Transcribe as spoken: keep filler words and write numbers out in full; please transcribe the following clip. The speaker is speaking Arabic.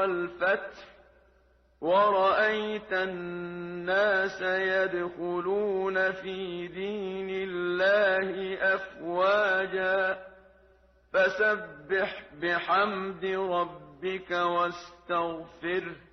وَالْفَتْحِ وَرَأَيْتَ النَّاسَ يَدْخُلُونَ فِي دِينِ اللَّهِ أَفْوَاجًا فَسَبِّحْ بِحَمْدِ رَبِّكَ وَاسْتَغْفِرْهُ